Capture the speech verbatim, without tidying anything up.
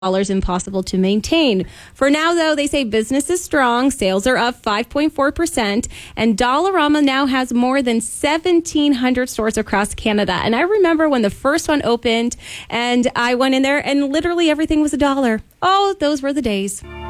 dollars impossible to maintain. For now, though, they say business is strong. Sales are up five point four percent, and Dollarama now has more than seventeen hundred stores across Canada. And I remember when the first one opened, and I went in there, and literally everything was a dollar. Oh, those were the days.